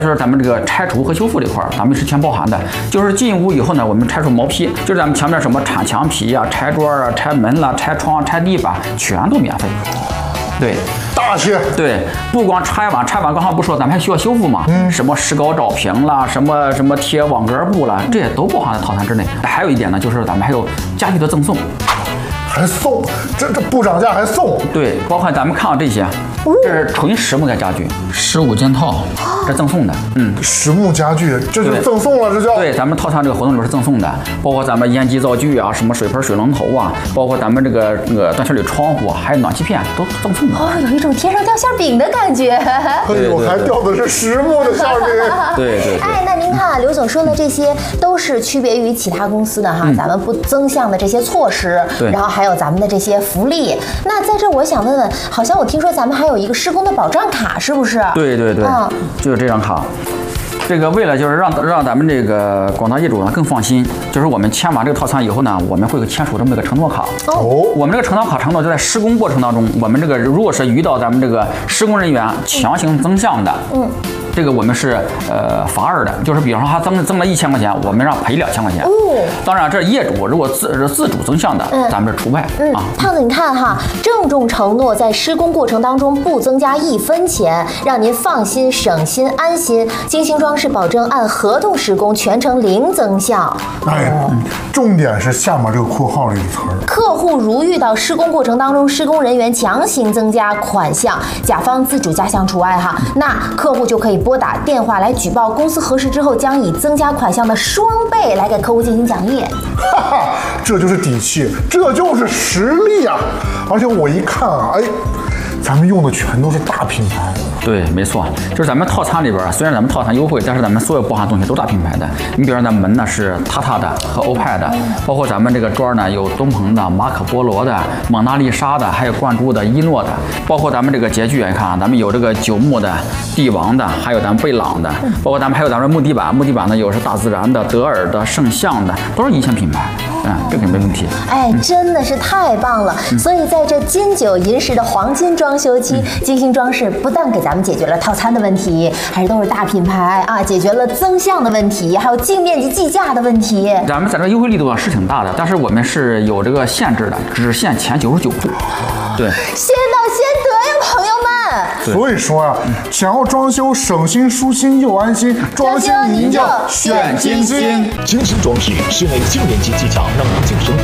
就是咱们这个拆除和修复这块儿，咱们是全包含的。就是进屋以后呢，我们拆除毛坯，就是咱们墙面什么铲墙皮啊、拆桌啊、拆门啦、拆窗、拆地板，全都免费。对， 大气。 对，不光拆完刚才不说，咱们还需要修复嘛？什么石膏照平啦，什么贴网格布啦，这些都包含在套餐之内。还有一点呢，就是咱们还有家具的赠送。 还送，这不涨价还送？ 对，包括咱们看到这些，这是纯实木的家具，15件套，这赠送的。 实木家具，这就赠送了，这叫。 对，咱们套餐这个活动里边是赠送的，包括咱们烟机灶具啊，什么水盆、水龙头啊，包括咱们这个断气铝窗户，还有暖气片，都赠送的。 哦，有一种天上掉馅饼的感觉。 哎呦，还掉的是实木的馅饼。 对。 哎，那您看，刘总说的这些都是区别于其他公司的哈，咱们不增项的这些措施，然后还有咱们的这些福利。那在这我想问问，好像我听说咱们还有一个施工的保障卡，是不是？对， 就是这张卡。这个为了就是让咱们这个广大业主呢更放心，就是我们签完这个套餐以后呢，我们会签署这么一个承诺卡。我们这个承诺卡承诺就在施工过程当中，我们这个如果是遇到咱们这个施工人员强行增项的，这个我们是罚二的，就是比方说他增了1000块钱，我们让赔2000块钱。当然这业主如果自主增项的，咱们是除外啊。 胖子，你看哈，郑重承诺在施工过程当中不增加1分钱，让您放心、省心、安心。金星装饰保证按合同施工，全程零增项。 重点是下面这个括号里的词儿。 客户如遇到施工过程当中施工人员强行增加款项，甲方自主加项除外哈，那客户就可以拨打电话来举报，公司核实之后将以增加款项的双倍来给客户进行奖励。 这就是底气，这就是实力啊！而且我一看啊，咱们用的全都是大品牌。 对，没错，就是咱们套餐里边，虽然咱们套餐优惠，但是咱们所有包含东西都大品牌的。你比如说，咱们门呢是塔塔的和欧派的，包括咱们这个砖呢有东鹏的、马可波罗的、蒙娜丽莎的，还有灌注的、伊诺的，包括咱们这个洁具，你看啊，咱们有这个九牧的、帝王的，还有咱们贝朗的，包括咱们还有咱们木地板，木地板呢有是大自然的、德尔的、圣象的，都是一线品牌。这个没问题。 真的是太棒了！所以在这金9银10的黄金装修期，金星装饰不但给咱们解决了套餐的问题，还是都是大品牌啊，解决了增项的问题，还有净面积计价的问题。 咱们在这个优惠力度是挺大的，但是我们是有这个限制的，只限前99户。对， 先到先得呀，朋友们。 所以说啊，想要装修省心、舒心又安心，装修您就选金星。 金星装饰室内净面积计价让您节省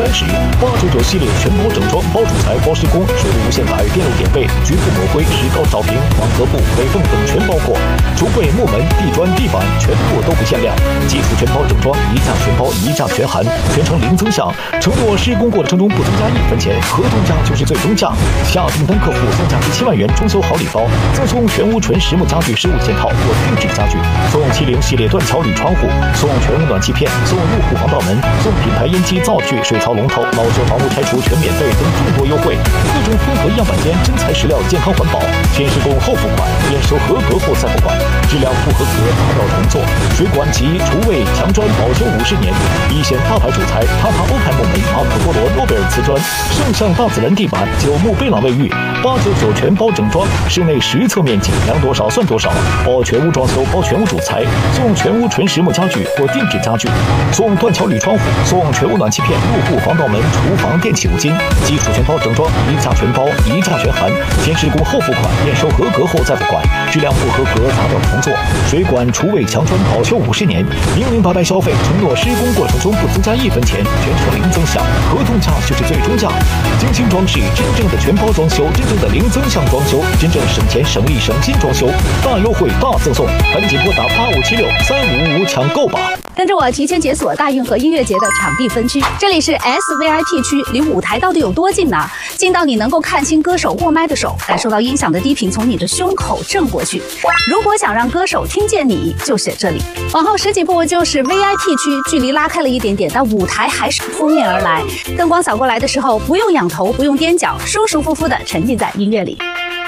30%，899系列全包整装，包主材、包施工，水路无限改，电路点背，局部抹灰，石膏照平，网格布、北缝等全包括，橱柜、木门、地砖、地板全部都不限量，基础全包整装，一价全包，一价全含，全程零增项，承诺施工过程中不增加1分钱，合同价就是最终价。下订单客户送价值7万元装修好礼包，赠送全屋纯实木家具15件套或定制家具，送70系列断桥铝窗户，送全屋暖气片，送入户防盗门，送品牌烟机灶具、水槽龙头，老旧房屋拆除全免费等众多优惠，各种混合样板间真材实料，健康环保，先施工后付款，验收合格后再付款，质量不合格打掉重做，水管及厨卫墙砖保修50年，一线大牌主材塔塔欧派木门、马可波罗诺贝尔瓷砖，圣象大自然地板、九牧贝朗卫浴，899全包整装，室内实测面积量多少算多少，包全屋装修，包全屋主材，送全屋纯实木家具或定制家具，送断桥铝窗户，送全屋暖气片、入户防盗门、厨房电器5斤，基础全包整装，一价全包，一价全含，先施工后付款，验收合格后再付款，质量不合格砸掉重做，水管、厨卫、墙砖保修50年，明明白白消费，承诺施工过程中不增加1分钱，全程零增项，合同价就是最终价。金星装饰真正的全包装修，真正的零增项装修，真正省钱省力省心装修，大优惠大赠送，赶紧拨打85763555抢购吧！ 跟着我提前解锁大运河音乐节的场地分区，这里是 SVIP 区，离舞台到底有多近呢？近到你能够看清歌手握麦的手，感受到音响的低频从你的胸口震过去。如果想让歌手听见你，就选这里。往后10几步就是 VIP 区，距离拉开了一点点，但舞台还是扑面而来。灯光扫过来的时候，不用仰头，不用踮脚，舒舒服服地沉浸在音乐里。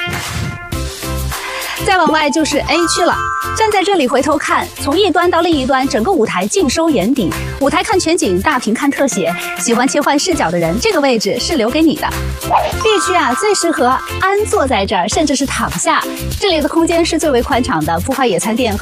再往外就是 A 区了，站在这里回头看，从一端到另一端，整个舞台尽收眼底。舞台看全景，大屏看特写，喜欢切换视角的人，这个位置是留给你的。B 区啊，最适合安坐在这儿，甚至是躺下。这里的空间是最为宽敞的，铺块野餐垫和